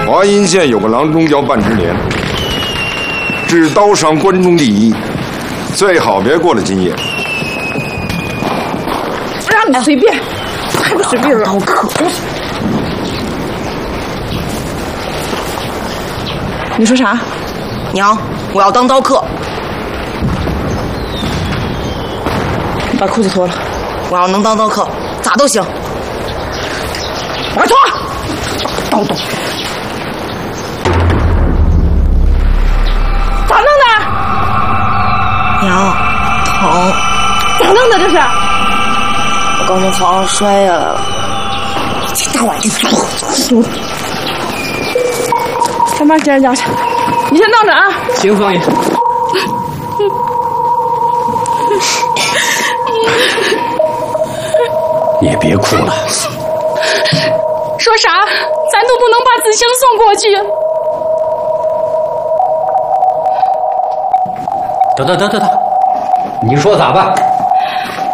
华阴县有个郎中叫半枝莲，治刀伤关中第一，最好别过了今夜。 让你随便，还不随便了？刀客。你说啥？ 娘，我要当刀客。 你把裤子脱了。 我要能当刀客，咋都行。 把它脱！刀动。咋弄的？ 娘，疼。 咋弄的这是？ 我刚从床上摔下来了。 这大晚上走。咱妈接人家去，你先等着啊。 行，方爷。 你也别哭了。 说啥？咱都不能把子星送过去。 等，你说咋办？